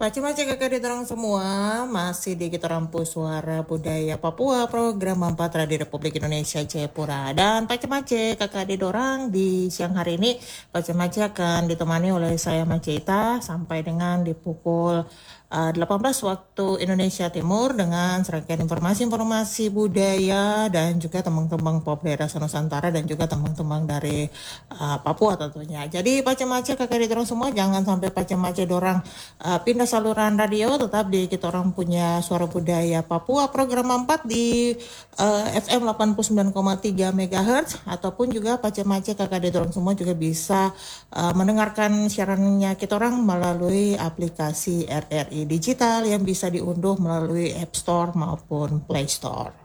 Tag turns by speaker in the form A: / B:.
A: Macam-macam kakak di dorong semua masih di kita rampu suara budaya Papua program 4 Radio Republik Indonesia Jayapura dan macam-macam kakak di dorang di siang hari ini macam-macam akan ditemani oleh saya Maceta sampai dengan di pukul 18 waktu Indonesia Timur dengan serangkaian informasi-informasi budaya dan juga tembang-tembang pop daerah Nusantara dan juga tembang-tembang dari Papua tentunya. Jadi macam-macam kakak di dorong semua jangan sampai macam-macam dorang pindah saluran radio, tetap di kita orang punya suara budaya Papua program 4 di FM 89,3 MHz ataupun juga macam-macam kakak di dorong semua juga bisa mendengarkan siarannya kita orang melalui aplikasi RRI digital yang bisa diunduh melalui App Store maupun Play Store.